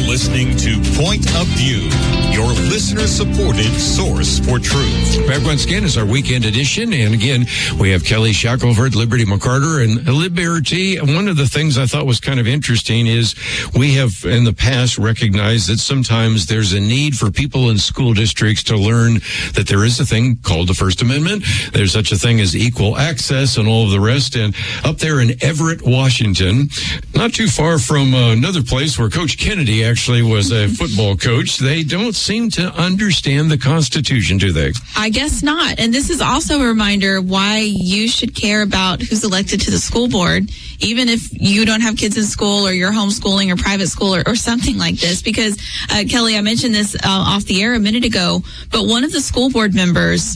listening to Point of View, your listener-supported source for truth. Back once again is our weekend edition, and again, we have Kelly Shackelford, Liberty McCarter, and Liberty. One of the things I thought was kind of interesting is we have in the past recognized that sometimes there's a need for people in school districts to learn that there is a thing called the First Amendment. There's such a thing as equal access and all of the rest. And up there in Everett, Washington, not too far from another place where Coach Kennedy actually was a football coach, they don't seem to understand the Constitution, do they? I guess not. And this is also a reminder why you should care about who's elected to the school board, even if you don't have kids in school or you're homeschooling or private school or something like this. Because, Kelly, I mentioned this off the air a minute ago, but one of the school board members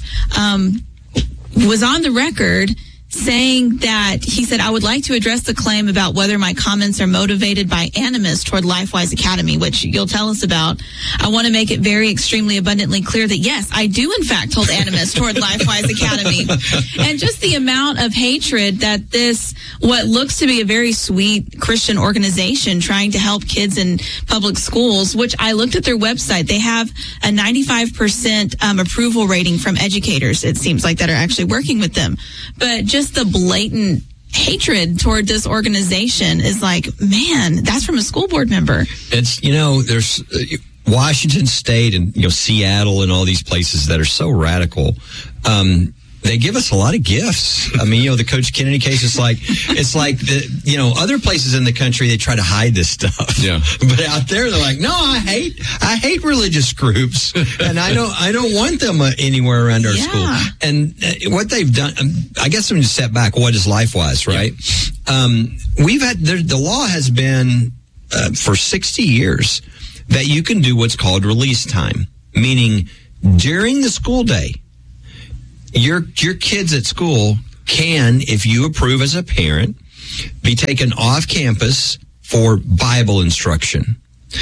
was on the record saying that he said, I would like to address the claim about whether my comments are motivated by animus toward LifeWise Academy, which you'll tell us about. I want to make it very extremely abundantly clear that, yes, I do, in fact, hold animus toward LifeWise Academy. And just the amount of hatred that this, what looks to be a very sweet Christian organization trying to help kids in public schools, which I looked at their website. They have a 95% approval rating from educators, it seems like, that are actually working with them. But just the blatant hatred toward this organization is like, man, that's from a school board member. It's, there's Washington State and, Seattle and all these places that are so radical. They give us a lot of gifts. I mean, the Coach Kennedy case is like, other places in the country, they try to hide this stuff. Yeah. But out there, they're like, no, I hate religious groups, and I don't want them anywhere around our school. And what they've done, I guess I'm going to step back. What is LifeWise, right? Yeah. The law has been for 60 years that you can do what's called release time, meaning during the school day, your kids at school can, if you approve as a parent, be taken off campus for Bible instruction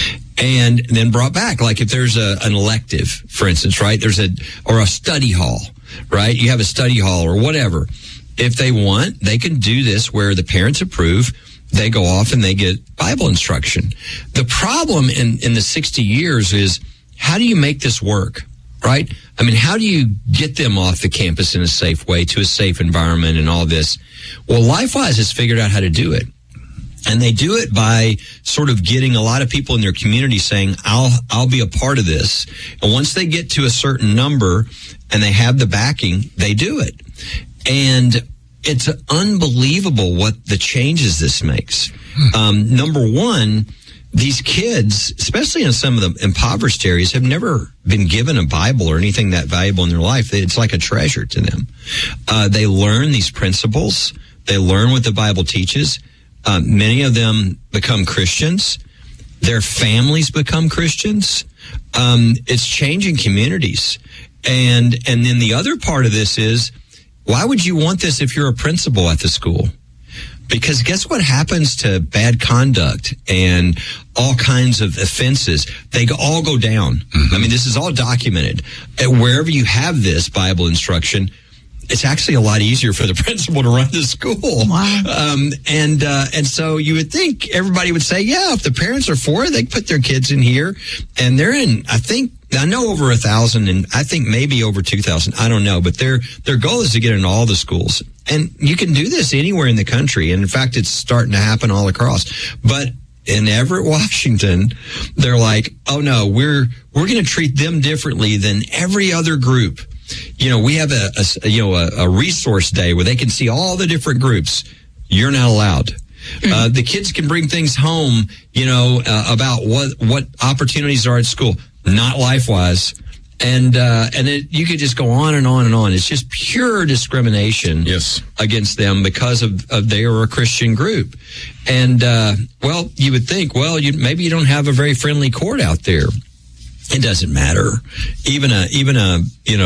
and then brought back. Like if there's an elective, for instance, right? Or a study hall, right? You have a study hall or whatever. If they want, they can do this where the parents approve. They go off and they get Bible instruction. The problem in the 60 years is, how do you make this work? Right? I mean, how do you get them off the campus in a safe way to a safe environment and all this? Well, LifeWise has figured out how to do it. And they do it by sort of getting a lot of people in their community saying, I'll be a part of this. And once they get to a certain number and they have the backing, they do it. And it's unbelievable what the changes this makes. Number one, these kids, especially in some of the impoverished areas, have never been given a Bible or anything that valuable in their life. It's like a treasure to them. They learn these principles. They learn what the Bible teaches. Many of them become Christians. Their families become Christians. It's changing communities. And then the other part of this is, why would you want this if you're a principal at the school? Because guess what happens to bad conduct and all kinds of offenses? They all go down. Mm-hmm. I mean, this is all documented. And wherever you have this Bible instruction, it's actually a lot easier for the principal to run the school. Wow. And so you would think everybody would say, yeah, if the parents are for it, they put their kids in here. And they're in, I know over 1,000, and I think maybe over 2,000. I don't know, but their goal is to get in all the schools, and you can do this anywhere in the country. And in fact, it's starting to happen all across. But in Everett, Washington, they're like, oh no, we're going to treat them differently than every other group. We have a resource day where they can see all the different groups. You're not allowed. The kids can bring things home, about what opportunities are at school. Not LifeWise. And you could just go on and on and on. It's just pure discrimination against them because of they are a Christian group. And, you would think, maybe you don't have a very friendly court out there. It doesn't matter. Even a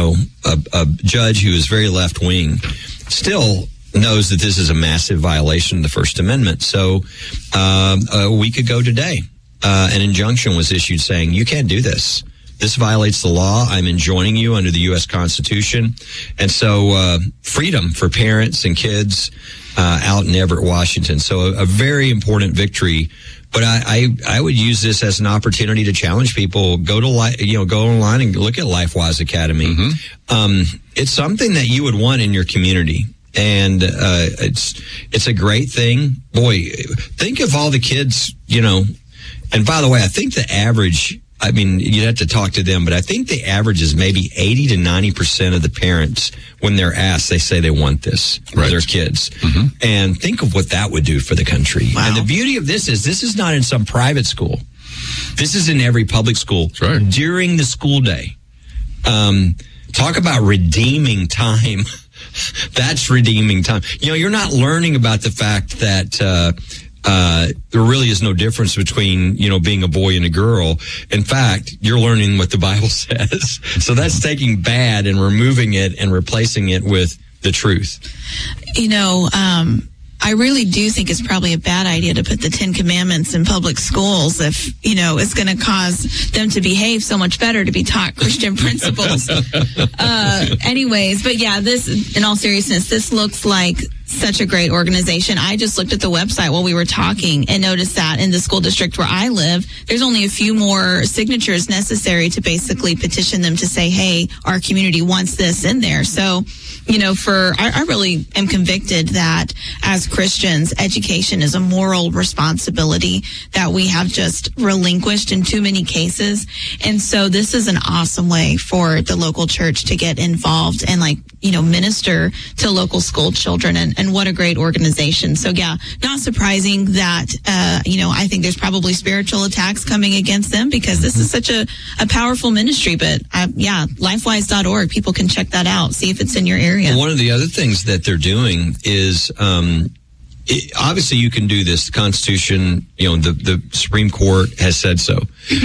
judge who is very left wing still knows that this is a massive violation of the First Amendment. So, a week ago today, an injunction was issued saying, you can't do this. This violates the law. I'm enjoining you under the U.S. Constitution. And so freedom for parents and kids out in Everett, Washington. So a very important victory But I would use this as an opportunity to challenge people. Go online and look at LifeWise Academy. It's something that you would want in your community. And it's a great thing. Boy, think of all the kids, and by the way, I think the average, you'd have to talk to them, but I think the average is maybe 80 to 90% of the parents, when they're asked, they say they want this for their kids. And think of what that would do for the country. Wow. And the beauty of this is not in some private school. This is in every public school during the school day. Talk about redeeming time. That's redeeming time. You're not learning about the fact that there really is no difference between, being a boy and a girl. In fact, you're learning what the Bible says. So that's taking bad and removing it and replacing it with the truth. I really do think it's probably a bad idea to put the 10 Commandments in public schools if, it's going to cause them to behave so much better, to be taught Christian principles. Anyways, but yeah, this, in all seriousness, this looks like such a great organization. I just looked at the website while we were talking and noticed that in the school district where I live, there's only a few more signatures necessary to basically petition them to say, hey, our community wants this in there. So, I really am convicted that as Christians, education is a moral responsibility that we have just relinquished in too many cases. And so this is an awesome way for the local church to get involved and minister to local school children. And what a great organization. So yeah, not surprising that, I think there's probably spiritual attacks coming against them because this is such a powerful ministry. But lifewise.org, people can check that out, see if it's in your area. One of the other things that they're doing is, obviously you can do this. The Constitution, the Supreme Court has said so.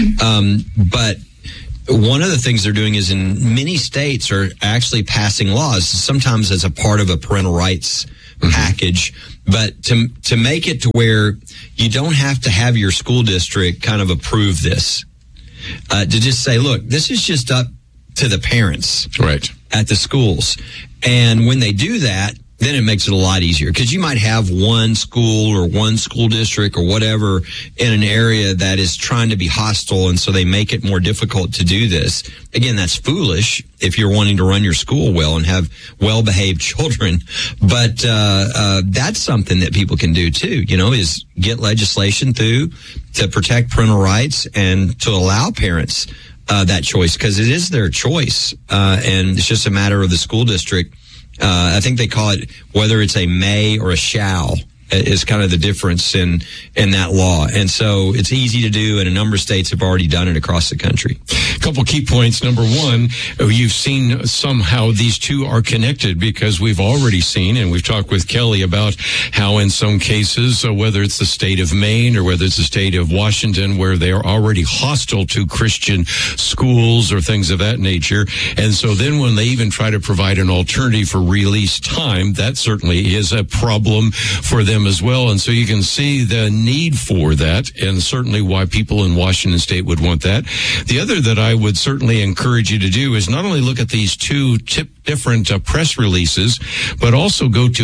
But one of the things they're doing is in many states are actually passing laws, sometimes as a part of a parental rights package, but to make it to where you don't have to have your school district kind of approve this, to just say, look, this is just up to the parents at the schools. And when they do that, then it makes it a lot easier because you might have one school or one school district or whatever in an area that is trying to be hostile, and so they make it more difficult to do this. Again, that's foolish if you're wanting to run your school well and have well-behaved children. But that's something that people can do too, is get legislation through to protect parental rights and to allow parents that choice, because it is their choice, and it's just a matter of the school district. I think they call it, whether it's a may or a shall, is kind of the difference in that law. And so it's easy to do, and a number of states have already done it across the country. A couple key points. Number one, you've seen somehow these two are connected, because we've already seen, and we've talked with Kelly about how in some cases, whether it's the state of Maine or whether it's the state of Washington, where they are already hostile to Christian schools or things of that nature. And so then when they even try to provide an alternative for release time, that certainly is a problem for them as well. And so you can see the need for that, and certainly why people in Washington State would want that. The other that I would certainly encourage you to do is not only look at these two different press releases, but also go to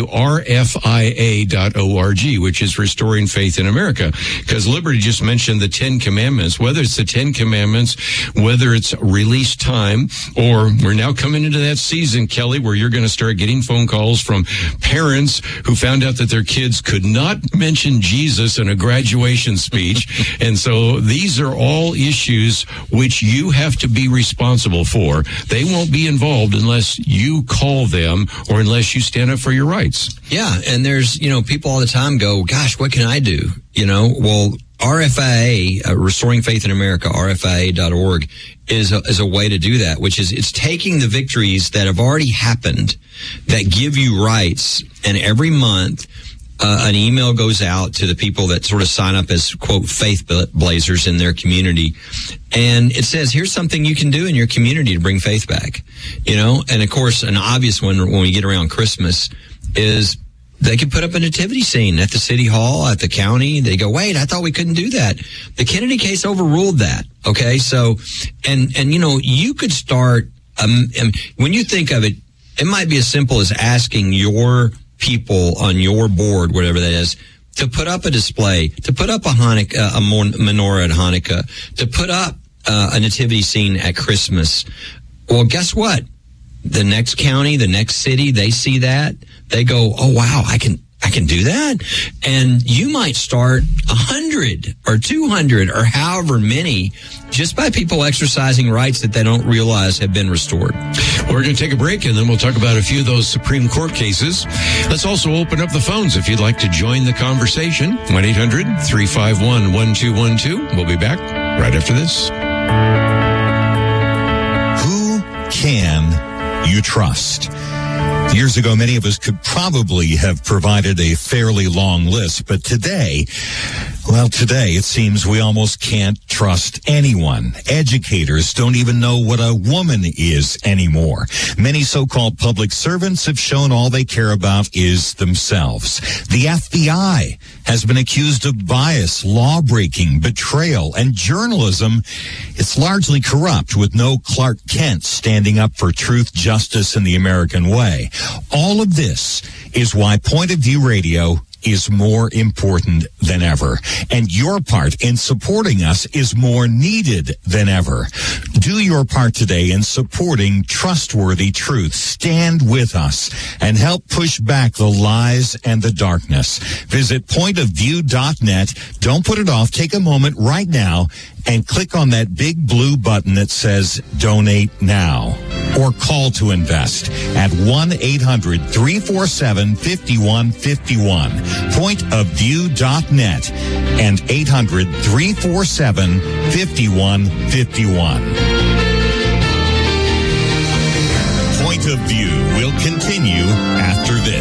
rfia.org, which is Restoring Faith in America, because Liberty just mentioned the 10 Commandments. Whether it's the 10 Commandments, whether it's release time, or we're now coming into that season, Kelly, where you're going to start getting phone calls from parents who found out that their kids could not mention Jesus in a graduation speech. And so these are all issues which you have to be responsible for. They won't be involved unless you call them or unless you stand up for your rights. Yeah. And there's, people all the time go, gosh, what can I do? Well, RFIA, Restoring Faith in America, rfia.org, is a way to do that, which is it's taking the victories that have already happened that give you rights, and every month an email goes out to the people that sort of sign up as, quote, faith blazers in their community. And it says, here's something you can do in your community to bring faith back, And of course, an obvious one when we get around Christmas is they could put up a nativity scene at the city hall, at the county. They go, wait, I thought we couldn't do that. The Kennedy case overruled that. Okay. So, and you could start, when you think of it, it might be as simple as asking your people on your board, whatever that is, to put up a display, to put up a menorah at Hanukkah, to put up a nativity scene at Christmas. Well, guess what? The next county, the next city, they see that. They go, oh, wow, I can do that. And you might start 100 or 200 or however many just by people exercising rights that they don't realize have been restored. We're going to take a break, and then we'll talk about a few of those Supreme Court cases. Let's also open up the phones if you'd like to join the conversation. 1-800-351-1212. We'll be back right after this. Who can you trust? Years ago, many of us could probably have provided a fairly long list, but today it seems we almost can't trust anyone. Educators don't even know what a woman is anymore. Many so-called public servants have shown all they care about is themselves. The FBI has been accused of bias, law-breaking, betrayal, and journalism. It's largely corrupt, with no Clark Kent standing up for truth, justice, and the American way. All of this is why Point of View Radio is more important than ever. And your part in supporting us is more needed than ever. Do your part today in supporting trustworthy truth. Stand with us and help push back the lies and the darkness. Visit pointofview.net. Don't put it off. Take a moment right now and click on that big blue button that says Donate Now, or call to invest at 1-800-347-5151. Pointofview.net and 800-347-5151. Point of View will continue after this.